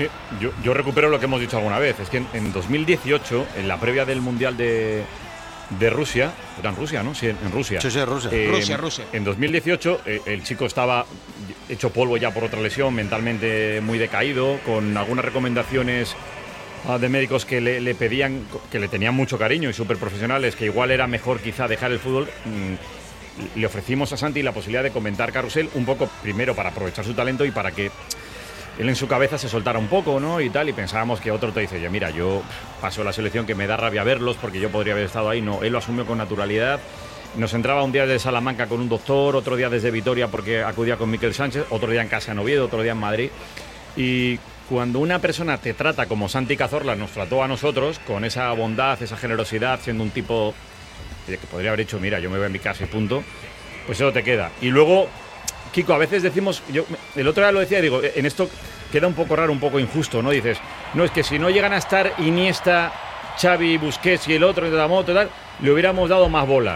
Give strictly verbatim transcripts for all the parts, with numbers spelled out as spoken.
que yo, yo recupero lo que hemos dicho alguna vez. Es que en, en dos mil dieciocho, en la previa del Mundial de, de Rusia, era en Rusia, ¿no? Sí, en, en Rusia. Sí, sí, Rusia. Eh, Rusia, Rusia. En dos mil dieciocho, eh, el chico estaba hecho polvo ya por otra lesión, mentalmente muy decaído, con algunas recomendaciones uh, de médicos que le, le pedían, que le tenían mucho cariño y súper profesionales, que igual era mejor quizá dejar el fútbol. Mm, le ofrecimos a Santi la posibilidad de comentar Carrusel, un poco primero para aprovechar su talento y para que él en su cabeza se soltara un poco, ¿no? Y tal, y pensábamos que otro te dice, oye, mira, yo paso la selección, que me da rabia verlos porque yo podría haber estado ahí. No, él lo asumió con naturalidad. Nos entraba un día desde Salamanca con un doctor, otro día desde Vitoria porque acudía con Miquel Sánchez, otro día en casa en Oviedo, otro día en Madrid. Y cuando una persona te trata como Santi Cazorla nos trató a nosotros, con esa bondad, esa generosidad, siendo un tipo que podría haber dicho, mira, yo me voy a mi casa y punto, pues eso te queda. Y luego, Kiko, a veces decimos, yo el otro día lo decía, digo, en esto queda un poco raro, un poco injusto, ¿no? Dices, no, es que si no llegan a estar Iniesta, Xavi, Busquets y el otro, de la moto y tal, le hubiéramos dado más bola.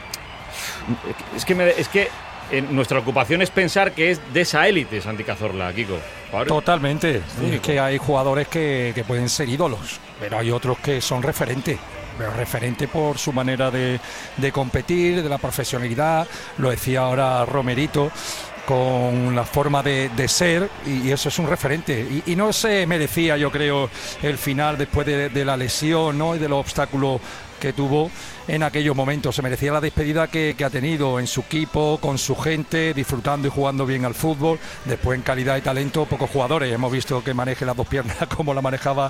Es que, me, es que en nuestra ocupación es pensar que es de esa élite Santi Cazorla, Kiko. ¿Vale? Totalmente. Es que hay jugadores que, que pueden ser ídolos, pero hay otros que son referentes. Pero referente por su manera de, de competir, de la profesionalidad, lo decía ahora Romerito, con la forma de, de ser, y, y eso es un referente. Y, y no se merecía, yo creo, el final después de, de la lesión, ¿no? Y de los obstáculos que tuvo en aquellos momentos. Se merecía la despedida que, que ha tenido en su equipo, con su gente, disfrutando y jugando bien al fútbol. Después, en calidad y talento, pocos jugadores. Hemos visto que maneje las dos piernas como la manejaba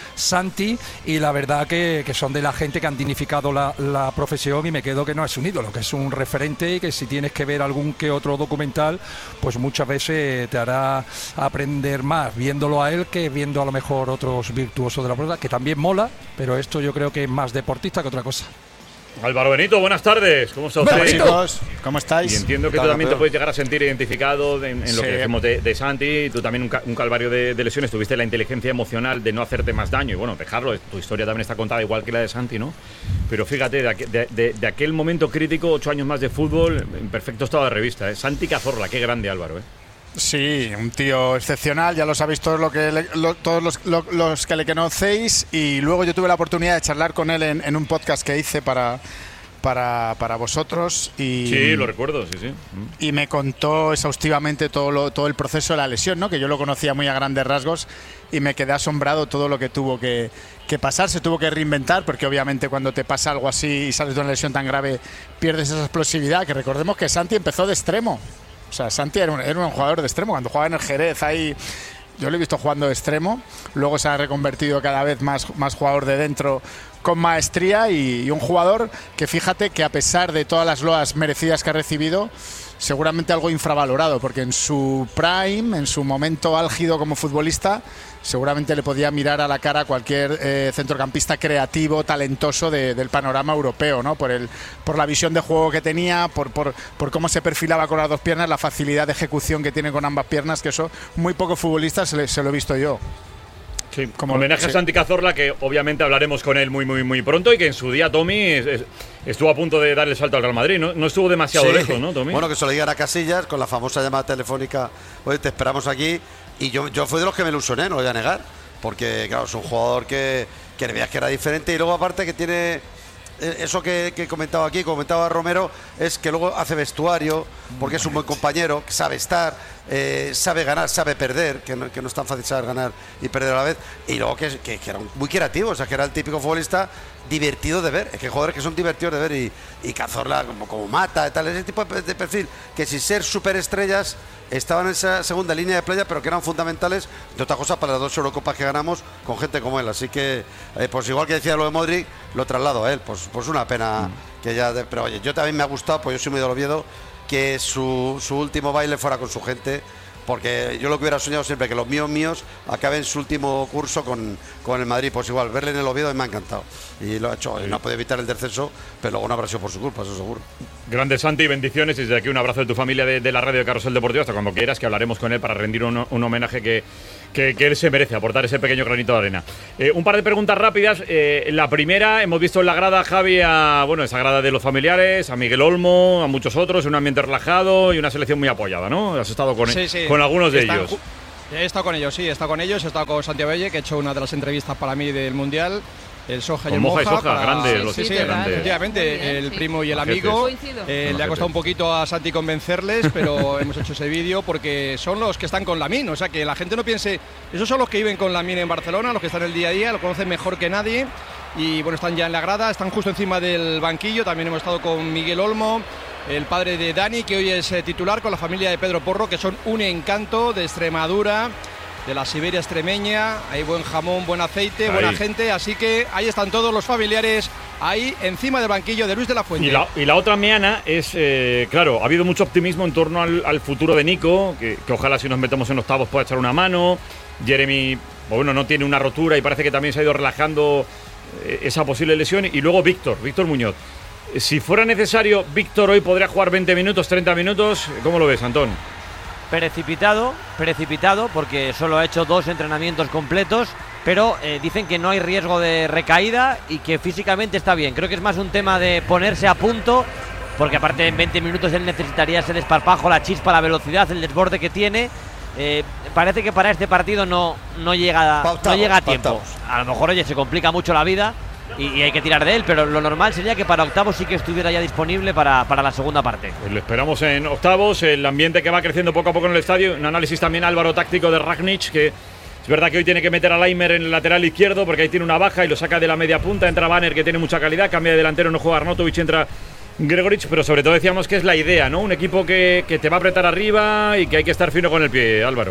Santi, y la verdad que, que son de la gente que han dignificado la, la profesión, y me quedo que no es un ídolo, que es un referente, y que si tienes que ver algún que otro documental, pues muchas veces te hará aprender más viéndolo a él que viendo a lo mejor otros virtuosos de la prueba, que también mola, pero esto yo creo que es más deportista que otra cosa. Álvaro Benito, buenas tardes. ¿Cómo está usted? Hola, chicos, ¿cómo estáis? Y entiendo que tú también te puedes llegar a sentir identificado en, en lo sí. que decimos de, de Santi. Tú también un, ca- un calvario de, de lesiones. Tuviste la inteligencia emocional de no hacerte más daño. Y bueno, dejarlo. Tu historia también está contada igual que la de Santi, ¿no? Pero fíjate, de, aqu- de, de, de aquel momento crítico, ocho años más de fútbol, en perfecto estado de revista, ¿eh? Santi Cazorla, qué grande, Álvaro, ¿eh? Sí, un tío excepcional, ya lo sabéis todos, lo que le, lo, todos los, lo, los que le conocéis. Y luego yo tuve la oportunidad de charlar con él en, en un podcast que hice para... Para, para vosotros y sí, lo recuerdo, sí, sí. Y me contó exhaustivamente todo lo, todo el proceso de la lesión, ¿no? Que yo lo conocía muy a grandes rasgos y me quedé asombrado todo lo que tuvo que, que pasar. Se tuvo que reinventar porque obviamente cuando te pasa algo así y sales de una lesión tan grave pierdes esa explosividad, que recordemos que Santi empezó de extremo. O sea, Santi era un, era un jugador de extremo cuando jugaba en el Jerez ahí. Yo lo he visto jugando de extremo, luego se ha reconvertido cada vez más, más jugador de dentro con maestría, y, y un jugador que fíjate que a pesar de todas las loas merecidas que ha recibido, seguramente algo infravalorado, porque en su prime, en su momento álgido como futbolista, seguramente le podía mirar a la cara a cualquier eh, centrocampista creativo, talentoso de, del panorama europeo, ¿no? Por el, por la visión de juego que tenía, por, por, por cómo se perfilaba con las dos piernas, la facilidad de ejecución que tiene con ambas piernas, que eso muy pocos futbolistas se, le, se lo he visto yo. Sí, como homenaje sí. a Santi Cazorla, que obviamente hablaremos con él muy muy muy pronto, y que en su día Tommy es, es, estuvo a punto de dar el salto al Real Madrid, no, no estuvo demasiado sí. lejos, ¿no, Tommy? Bueno, que se lo digan a Casillas con la famosa llamada telefónica, oye, te esperamos aquí, y yo, yo fui de los que me ilusioné, no lo voy a negar, porque claro, es un jugador que, que veías que era diferente, y luego aparte que tiene eso que, que comentaba aquí, comentaba Romero, es que luego hace vestuario, porque es un buen compañero, que sabe estar, eh, sabe ganar, sabe perder, que no, que no es tan fácil saber ganar y perder a la vez, y luego que, que, que era muy creativo, o sea, que era el típico futbolista divertido de ver, es que hay jugadores que son divertidos de ver, y, y Cazorla como, como mata y tal, ese tipo de perfil, que sin ser superestrellas estaban en esa segunda línea de playa, pero que eran fundamentales de otra cosa para las dos Eurocopas que ganamos con gente como él. Así que, eh, pues igual que decía lo de Modric, lo traslado a él. Pues, pues una pena mm. que ya. De, pero oye, yo también me ha gustado, pues yo soy muy del Oviedo, que su, su último baile fuera con su gente. Porque yo lo que hubiera soñado siempre, que los míos míos acaben su último curso con, con el Madrid. Pues igual, verle en el Oviedo me ha encantado. Y lo ha hecho, y no ha podido evitar el descenso, pero luego no habrá sido por su culpa, eso seguro. Grande Santi, bendiciones, y desde aquí un abrazo de tu familia de, de la radio de Carrusel Deportivo, hasta cuando quieras, que hablaremos con él para rendir un, un homenaje que, que, que él se merece, aportar ese pequeño granito de arena. Eh, un par de preguntas rápidas. Eh, la primera, hemos visto en la grada, Javi, a, bueno, esa grada de los familiares, a Miguel Olmo, a muchos otros, un ambiente relajado y una selección muy apoyada, ¿no? Has estado con, sí, sí. con algunos de Están ellos. Ju- He estado con ellos, sí, he estado con ellos, he estado con Santiago Belle, que ha hecho una de las entrevistas para mí del Mundial. El Soja y el Moja. Moja, y Soja, para... grande, sí, los sí, sí, grande. efectivamente, bien, el sí. primo y el amigo. Eh, le ha costado un poquito a Santi convencerles, pero hemos hecho ese vídeo porque son los que están con Lamine, o sea, que la gente no piense, esos son los que viven con Lamine en Barcelona, los que están el día a día, lo conocen mejor que nadie y bueno, están ya en la grada, están justo encima del banquillo. También hemos estado con Miguel Olmo, el padre de Dani, que hoy es eh, titular, con la familia de Pedro Porro, que son un encanto, de Extremadura, de la Siberia extremeña. Hay buen jamón, buen aceite, ahí. Buena gente, así que ahí están todos los familiares, ahí encima del banquillo de Luis de la Fuente. Y la, y la otra meana es, eh, claro, ha habido mucho optimismo en torno al, al futuro de Nico, que, que ojalá si nos metemos en octavos pueda echar una mano. Jeremy, bueno, no tiene una rotura y parece que también se ha ido relajando eh, esa posible lesión. Y luego Víctor, Víctor Muñoz. Si fuera necesario, Víctor hoy podría jugar veinte minutos, treinta minutos. ¿Cómo lo ves, Antón? Precipitado, precipitado, porque solo ha hecho dos entrenamientos completos, pero eh, dicen que no hay riesgo de recaída y que físicamente está bien. Creo que es más un tema de ponerse a punto, porque aparte en veinte minutos él necesitaría ese desparpajo, la chispa, la velocidad, el desborde que tiene. Eh, parece que para este partido no, no llega, pautamos, no llega a tiempo. Pautamos. A lo mejor, oye, se complica mucho la vida y, y hay que tirar de él, pero lo normal sería que para octavos sí que estuviera ya disponible para, para la segunda parte. Pues lo esperamos en octavos, el ambiente que va creciendo poco a poco en el estadio. Un análisis también, Álvaro, táctico de Ragnic, que es verdad que hoy tiene que meter a Laimer en el lateral izquierdo porque ahí tiene una baja y lo saca de la media punta. Entra Banner, que tiene mucha calidad, cambia de delantero, no juega Arnautovic, entra Gregoric, pero sobre todo decíamos que es la idea, ¿no? Un equipo que, que te va a apretar arriba y que hay que estar fino con el pie, Álvaro.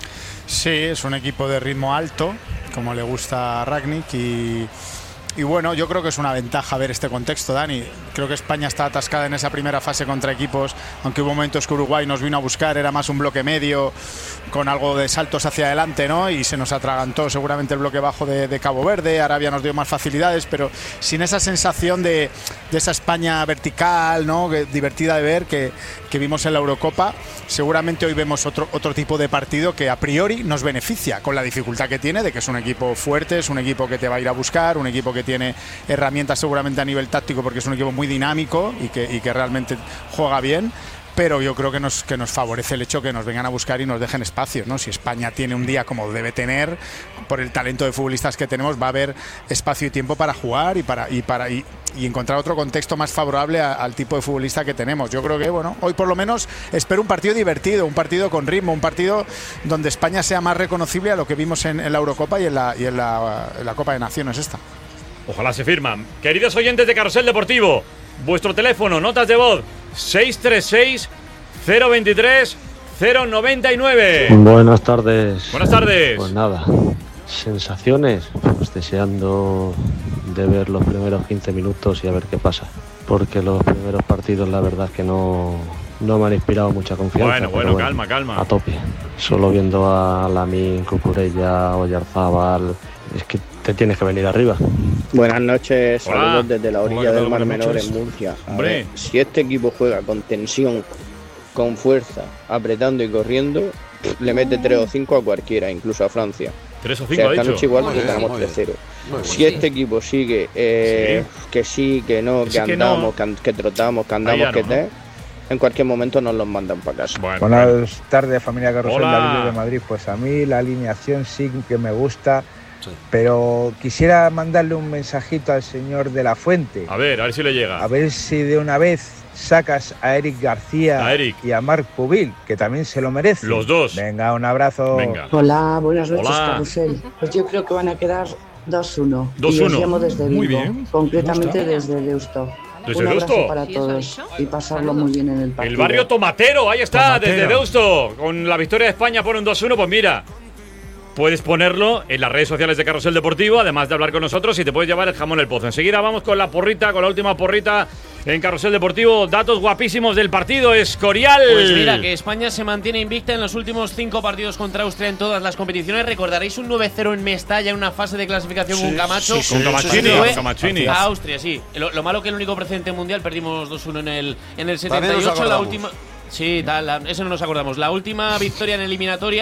Sí, es un equipo de ritmo alto, como le gusta a Ragnic, y, y bueno, yo creo que es una ventaja ver este contexto, Dani. Creo que España está atascada en esa primera fase contra equipos, aunque hubo momentos que Uruguay nos vino a buscar, era más un bloque medio, con algo de saltos hacia adelante, ¿no? Y se nos atragantó seguramente el bloque bajo de, de Cabo Verde. Arabia nos dio más facilidades, pero sin esa sensación de, de esa España vertical, ¿no? Que, divertida de ver, que, que vimos en la Eurocopa. Seguramente hoy vemos otro, otro tipo de partido que a priori nos beneficia, con la dificultad que tiene, de que es un equipo fuerte, es un equipo que te va a ir a buscar, un equipo que tiene herramientas seguramente a nivel táctico, porque es un equipo muy dinámico y que, y que realmente juega bien. Pero yo creo que nos, que nos favorece el hecho que nos vengan a buscar y nos dejen espacio, ¿no? Si España tiene un día como debe tener, por el talento de futbolistas que tenemos, va a haber espacio y tiempo para jugar y para y para y, y encontrar otro contexto más favorable a, al tipo de futbolista que tenemos. Yo creo que, bueno, hoy por lo menos espero un partido divertido, un partido con ritmo, un partido donde España sea más reconocible a lo que vimos en, en la Eurocopa y en la, y en la, en la Copa de Naciones esta. Ojalá se firman. Queridos oyentes de Carrusel Deportivo, vuestro teléfono, notas de voz, seis tres seis, cero dos tres, cero nueve nueve. Buenas tardes. Buenas tardes. Pues nada, sensaciones, pues deseando de ver los primeros quince minutos y a ver qué pasa. Porque los primeros partidos la verdad es que no, no me han inspirado mucha confianza. Bueno, bueno, bueno, calma, calma. A tope. Solo viendo a Lamine, Cucurella, Oyarzabal, es que te tienes que venir arriba. Buenas noches, Hola. saludos desde la orilla Hola, del Mar buenas Menor noches. en Murcia. A Hombre. ver, si este equipo juega con tensión, con fuerza, apretando y corriendo, le mete tres o cinco a cualquiera, incluso a Francia. tres o O cinco sea, ha esta dicho. noche igual Muy nos bien, ganamos muy tres cero. Muy Si bien. este equipo sigue eh, que sí, que no, Que que, sí, que andamos, no. que, an- que trotamos, que Ahí andamos, ya que no, te, en cualquier momento nos los mandan para casa. Bueno, bueno. Buenas tardes, familia Carrusel, Hola. David de Madrid. Pues a mí la alineación sí que me gusta, Sí. pero quisiera mandarle un mensajito al señor de la Fuente. A ver, a ver si le llega. A ver si de una vez sacas a Eric García A Eric. y a Marc Pubil, que también se lo merecen. Los dos. Venga, un abrazo. Venga. Hola, buenas noches, Hola. Carrusel. Pues yo creo que van a quedar dos uno. dos Y os uno. llamo desde Muy Vigo, bien. concretamente Me gusta. desde Deusto. ¿Desde Un abrazo Deusto? para todos y pasarlo muy bien en el partido. El barrio Tomatero, ahí está, Tomatero. desde Deusto. Con la victoria de España por un dos uno, pues mira, puedes ponerlo en las redes sociales de Carrusel Deportivo, además de hablar con nosotros, y te puedes llevar el jamón el pozo. Enseguida vamos con la porrita, con la última porrita en Carrusel Deportivo. Datos guapísimos del partido, Escorial. Pues mira, que España se mantiene invicta en los últimos cinco partidos contra Austria en todas las competiciones. Recordaréis un nueve cero en Mestalla en una fase de clasificación con Camacho. sí, sí, Con Camaccini, Fue con Camaccini. A Austria, sí. Lo, lo malo que el único precedente mundial, perdimos dos uno en el, en el setenta y También nos ocho. La acordamos. última. Sí, tal, la- eso no nos acordamos. La última victoria en eliminatoria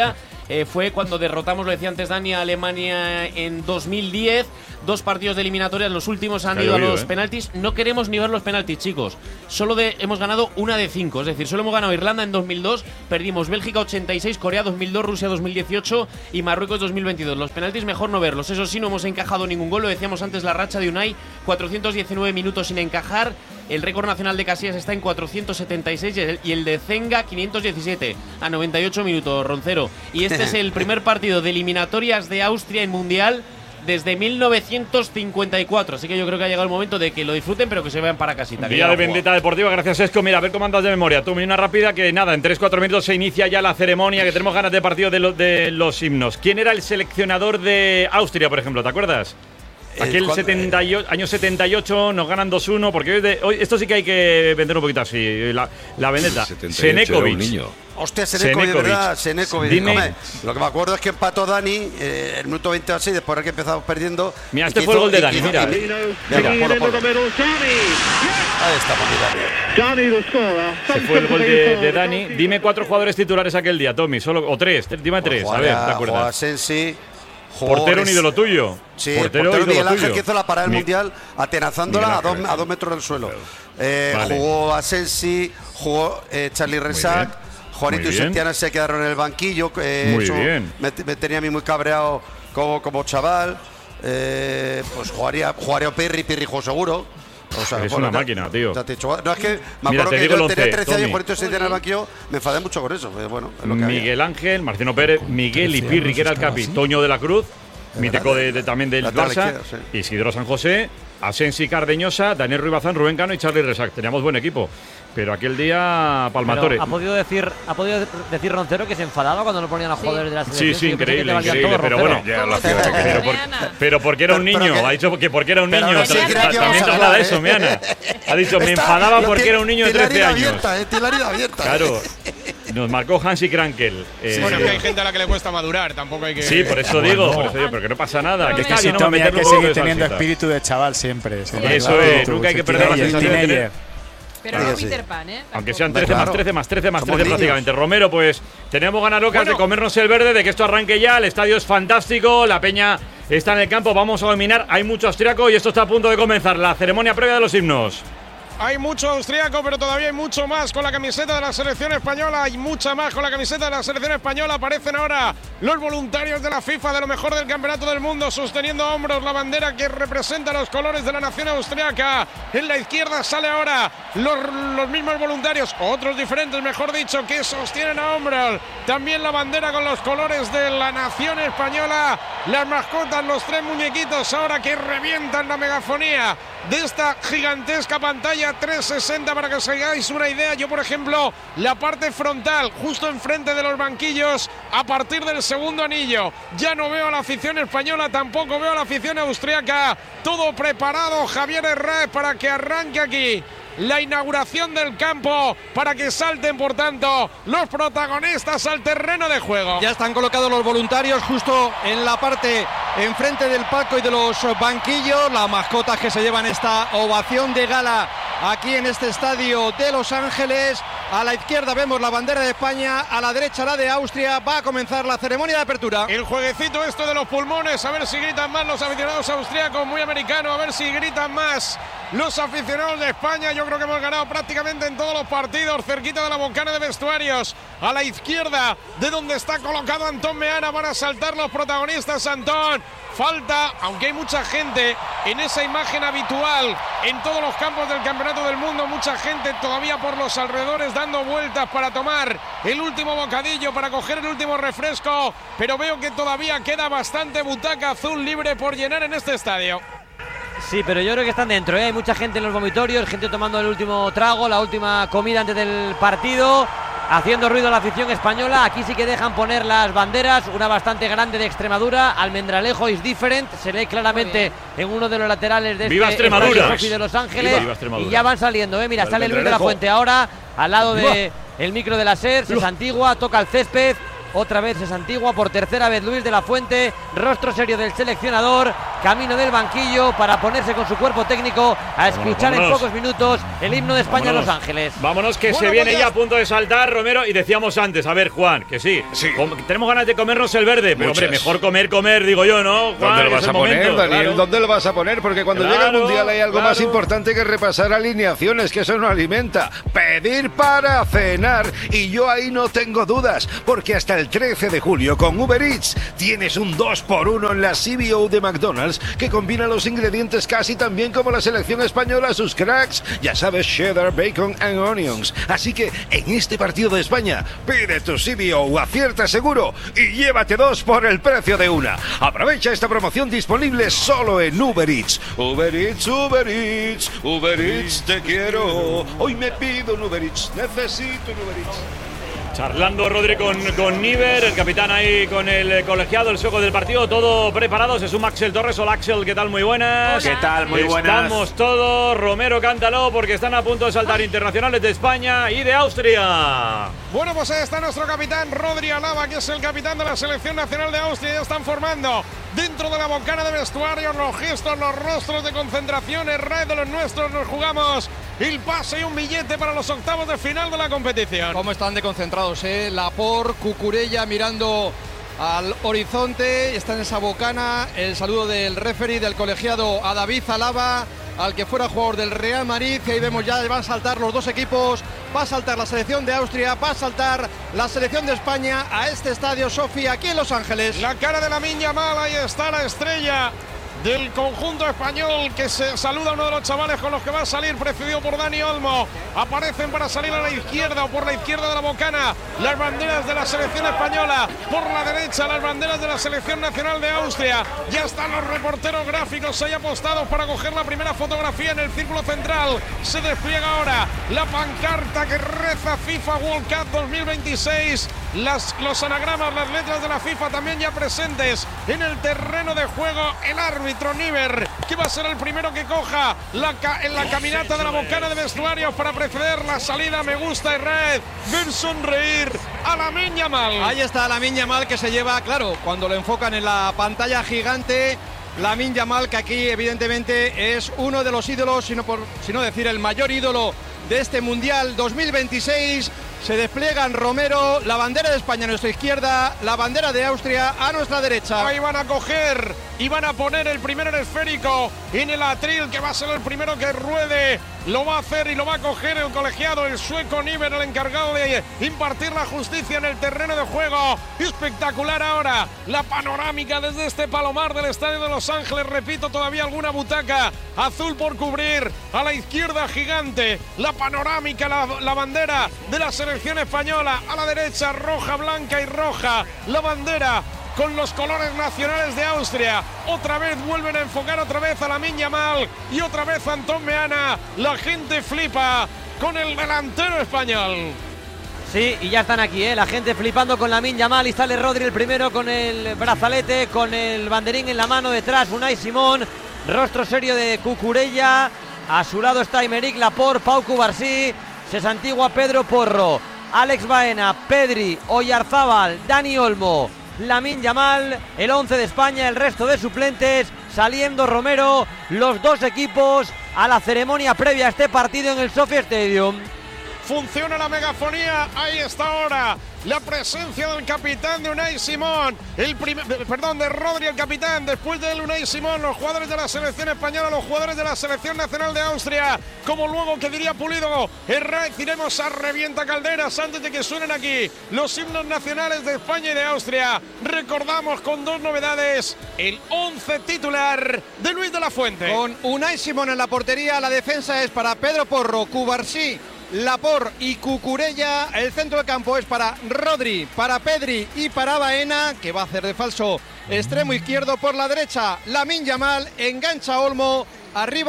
eh, fue cuando derrotamos, lo decía antes Dani, a Alemania en dos mil diez. Dos partidos de eliminatorias, los últimos han ido a los eh. penaltis. No queremos ni ver los penaltis, chicos. Solo de, hemos ganado una de cinco. Es decir, solo hemos ganado Irlanda en dos mil dos, perdimos Bélgica ochenta y seis, Corea dos mil dos, Rusia dos mil dieciocho y Marruecos dos mil veintidós. Los penaltis mejor no verlos. Eso sí, no hemos encajado ningún gol. Lo decíamos antes, la racha de Unai, cuatrocientos diecinueve minutos sin encajar. El récord nacional de Casillas está en cuatrocientos setenta y seis y el de Zenga quinientos diecisiete a noventa y ocho minutos, Roncero. Y este es el primer partido de eliminatorias de Austria en Mundial desde mil novecientos cincuenta y cuatro, así que yo creo que ha llegado el momento de que lo disfruten, pero que se vayan para casita. Día de vendetta deportiva, gracias Esco. Mira, a ver cómo andas de memoria. Tú, una rápida que nada, en tres cuatro minutos se inicia ya la ceremonia, que tenemos ganas de partido de, lo, de los himnos. ¿Quién era el seleccionador de Austria, por ejemplo? ¿Te acuerdas? Aquel setenta y ocho, año setenta y ocho nos ganan dos uno, porque hoy, de, hoy esto sí que hay que vender un poquito así, la, la vendetta. Senekovic. Hostia, Senekovic, ¿verdad? Senekovic. Dime. Lo que me acuerdo es que empató Dani eh, el minuto veinte así, después de que empezamos perdiendo. Mira, este fue el gol de Dani, mira. Ahí está, Dani. Ese fue el gol de, de Dani. Dime cuatro jugadores titulares aquel día, Tommy, solo, o tres, dime tres, pues a ver, ¿te acuerdas? Sensi. Portero un ídolo tuyo. Sí, portero, portero Miguel Ángel, que hizo la parada del Mundial atenazándola a dos, a dos metros del suelo. Eh, vale. Jugó Asensi, jugó eh, Charlie Resac, Juanito y Setiana se quedaron en el banquillo. Eh, muy eso bien. Me, me tenía a mí muy cabreado como, como chaval. Eh, pues jugaría, jugaría Pirri, Pirri jugó seguro. O sea, es una máquina, tío. No, es que me acuerdo que yo tenía trece años, Juanito se en el banquillo, me enfadé mucho con eso. Bueno, es lo que Miguel había. Ángel, Marciano Pérez, Miguel y Pirri, que era el capi, Toño de la Cruz, mítico de, de, también del Barça, sí. Isidro San José, Asensi Cardeñosa, Daniel Ruiz Bazán, Rubén Cano y Charlie Resac. Teníamos buen equipo. Pero aquel día, Palmatore. Pero ha podido decir ha podido decir Roncero que se enfadaba cuando no ponían a sí. jugadores de la selección. Sí, sí, increíble, increíble. Pero bueno, ya lo hacía, pero, por, pero porque era un niño. Pero, ha dicho que porque era un niño. Tra también traslada eh. eso, Meana. Ha dicho, me enfadaba porque era un niño de trece años. Abierta, eh, abierta. Claro. Nos marcó Hansi Krankel. Eh, sí, bueno, que hay gente a la que le cuesta madurar, tampoco hay que. Sí, por eso digo, bueno, por eso digo, pero que no pasa nada. Que está bien, no hay que seguir teniendo espíritu de chaval siempre. Eso es, nunca hay que perder la sensación de tener. Pero no Peter Pan, ¿eh? Aunque sean trece más trece más trece más trece prácticamente. Romero, pues tenemos ganas locas bueno. de comernos el verde, de que esto arranque ya. El estadio es fantástico, la peña está en el campo, vamos a dominar. Hay mucho austriaco y esto está a punto de comenzar. La ceremonia previa de los himnos. Hay mucho austriaco, pero todavía hay mucho más con la camiseta de la selección española. Hay mucha más con la camiseta de la selección española. Aparecen ahora los voluntarios de la FIFA, de lo mejor del campeonato del mundo, sosteniendo a hombros la bandera que representa los colores de la nación austriaca. En la izquierda sale ahora los, los mismos voluntarios, otros diferentes, mejor dicho, que sostienen a hombros también la bandera con los colores de la nación española. Las mascotas, los tres muñequitos ahora que revientan la megafonía de esta gigantesca pantalla trescientos sesenta para que os hagáis una idea. Yo, por ejemplo, la parte frontal, justo enfrente de los banquillos, a partir del segundo anillo, ya no veo a la afición española, tampoco veo a la afición austriaca. Todo preparado, Javier Herrera, para que arranque aquí la inauguración del campo, para que salten, por tanto, los protagonistas al terreno de juego. Ya están colocados los voluntarios justo en la parte enfrente del palco y de los banquillos, las mascotas que se llevan esta ovación de gala aquí en este estadio de Los Ángeles. A la izquierda vemos la bandera de España, a la derecha la de Austria. Va a comenzar la ceremonia de apertura. El jueguecito esto de los pulmones, a ver si gritan más los aficionados austriacos, muy americano, a ver si gritan más los aficionados de España. Yo creo que hemos ganado prácticamente en todos los partidos, cerquita de la boncana de vestuarios. A la izquierda, de donde está colocado Antón Meana, van a saltar los protagonistas. Antón, falta, aunque hay mucha gente en esa imagen habitual en todos los campos del Campeonato del Mundo, mucha gente todavía por los alrededores dando vueltas para tomar el último bocadillo, para coger el último refresco, pero veo que todavía queda bastante butaca azul libre por llenar en este estadio. Sí, pero yo creo que están dentro, ¿eh? Hay mucha gente en los vomitorios, gente tomando el último trago, la última comida antes del partido, haciendo ruido a la afición española. Aquí sí que dejan poner las banderas, una bastante grande de Extremadura, Almendralejo is different, se lee claramente en uno de los laterales de ¡Viva este Extremadura! de Los Ángeles. ¡Viva! Y ya van saliendo, ¿eh? Mira, sale Luis de la Fuente ahora, al lado del de micro de la SER, se santigua, toca el césped. Otra vez es Antigua, por tercera vez Luis de la Fuente, rostro serio del seleccionador, camino del banquillo para ponerse con su cuerpo técnico a escuchar vámonos, vámonos. en pocos minutos el himno de España vámonos. en Los Ángeles. Vámonos que bueno, se viene pues ya a punto de saltar Romero y decíamos antes, a ver Juan, que sí, sí. tenemos ganas de comernos el verde, pero Muchas. hombre, mejor comer, comer, digo yo, ¿no? Juan, ¿Dónde lo vas a poner, momento, Daniel? claro. ¿Dónde lo vas a poner? Porque cuando claro, llega el Mundial hay algo claro. más importante que repasar alineaciones, que eso no alimenta. Pedir para cenar. Y yo ahí no tengo dudas, porque hasta el trece de julio con Uber Eats tienes un dos por uno en la C B O de McDonald's que combina los ingredientes casi tan bien como la selección española, sus cracks, ya sabes, cheddar, bacon and onions. Así que en este partido de España, pide tu C B O, acierta seguro y llévate dos por el precio de una. Aprovecha esta promoción disponible solo en Uber Eats. Uber Eats, Uber Eats, Uber Eats, te quiero. Hoy me pido un Uber Eats, necesito un Uber Eats. Charlando Rodri con, con Niver, el capitán ahí con el colegiado, el sueco del partido, todo preparados. Es un Axel Torres. Hola Axel, ¿qué tal? Muy buenas. ¿Qué tal? Muy buenas. Estamos todos, Romero, cántalo, porque están a punto de saltar internacionales de España y de Austria. Bueno, pues ahí está nuestro capitán Rodri Alaba, que es el capitán de la selección nacional de Austria. Ya están formando dentro de la boncana de vestuarios los gestos, los rostros de concentración. El rey de los nuestros, nos jugamos el pase y un billete para los octavos de final de la competición. ¿Cómo están de concentrados, eh? Laporte, Cucurella mirando al horizonte, está en esa bocana. El saludo del referee, del colegiado, a David Alaba, al que fuera jugador del Real Madrid. Y ahí vemos ya van a saltar los dos equipos. Va a saltar la selección de Austria, va a saltar la selección de España a este estadio Sofía, aquí en Los Ángeles. La cara de Lamine Yamal, ahí está la estrella del conjunto español, que se saluda a uno de los chavales con los que va a salir, precedido por Dani Olmo. Aparecen para salir a la izquierda o por la izquierda de la bocana las banderas de la selección española, por la derecha las banderas de la selección nacional de Austria. Ya están los reporteros gráficos ahí apostados para coger la primera fotografía en el círculo central. Se despliega ahora la pancarta que reza FIFA World Cup dos mil veintiséis. Las, los anagramas, las letras de la FIFA también ya presentes en el terreno de juego. El árbitro Niver, que va a ser el primero que coja la, en la caminata de la bocana de vestuarios para preceder la salida. Me gusta y red, ver sonreír a Lamine Yamal. Ahí está Lamine Yamal, que se lleva, claro, cuando lo enfocan en la pantalla gigante, Lamine Yamal, que aquí evidentemente es uno de los ídolos, sino por sino decir el mayor ídolo de este Mundial dos mil veintiséis. Se despliegan Romero, la bandera de España a nuestra izquierda, la bandera de Austria a nuestra derecha. Ahí van a coger y van a poner el primero en esférico en el atril, que va a ser el primero que ruede. Lo va a hacer y lo va a coger el colegiado, el sueco Niver, el encargado de impartir la justicia en el terreno de juego. Espectacular ahora la panorámica desde este palomar del estadio de Los Ángeles. Repito, todavía alguna butaca azul por cubrir. A la izquierda gigante, la panorámica, la, la bandera de la selección española. A la derecha, roja, blanca y roja, la bandera con los colores nacionales de Austria. Otra vez vuelven a enfocar otra vez a Lamine Yamal y otra vez a Antón Meana. La gente flipa con el delantero español. Sí, y ya están aquí, ¿eh? La gente flipando con Lamine Yamal. Y sale Rodri el primero con el brazalete, con el banderín en la mano. Detrás Unai Simón, rostro serio de Cucurella. A su lado está Aymeric Laporte, Pau Cubarsí, se santigua Pedro Porro, Alex Baena, Pedri, Oyarzábal, Dani Olmo, Lamine Yamal, el once de España, el resto de suplentes, saliendo Romero, los dos equipos a la ceremonia previa a este partido en el Sofia Stadium. Funciona la megafonía, ahí está ahora la presencia del capitán de Unai Simón, el primer, perdón, de Rodri, el capitán, después de Unai Simón, los jugadores de la selección española, los jugadores de la selección nacional de Austria, como luego que diría Pulido, Herraiz, iremos a revienta calderas antes de que suenen aquí los himnos nacionales de España y de Austria. Recordamos con dos novedades, el once titular de Luis de la Fuente. Con Unai Simón en la portería, la defensa es para Pedro Porro, Cubarsí, Laporte y Cucurella. El centro de campo es para Rodri, para Pedri y para Baena, que va a hacer de falso extremo izquierdo. Por la derecha, Lamine Yamal, engancha Olmo. Arriba,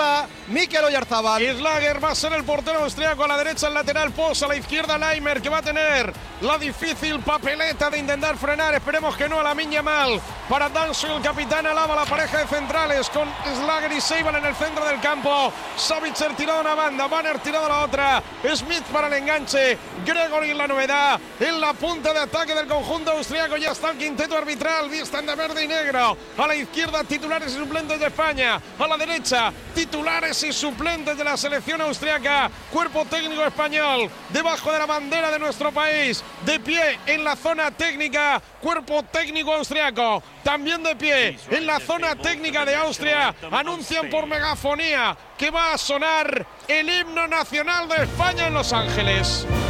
Mikel Oyarzabal. Schlager va a ser el portero austriaco, a la derecha el lateral Post, a la izquierda Leimer, que va a tener la difícil papeleta de intentar frenar, esperemos que no, a Lamine Yamal. Para Danso, el capitán alaba la pareja de centrales con Schlager y Seiban en el centro del campo. Savitzer tirado a una banda, Banner tirado a la otra, Smith para el enganche, Gregory en la novedad, en la punta de ataque del conjunto austriaco. Ya está el quinteto arbitral, visten de verde y negro. A la izquierda titulares y suplentes de España, a la derecha titulares y suplentes de la selección austriaca. Cuerpo técnico español debajo de la bandera de nuestro país, de pie en la zona técnica, cuerpo técnico austriaco también de pie en la zona técnica de Austria. Anuncian por megafonía que va a sonar el himno nacional de España en Los Ángeles.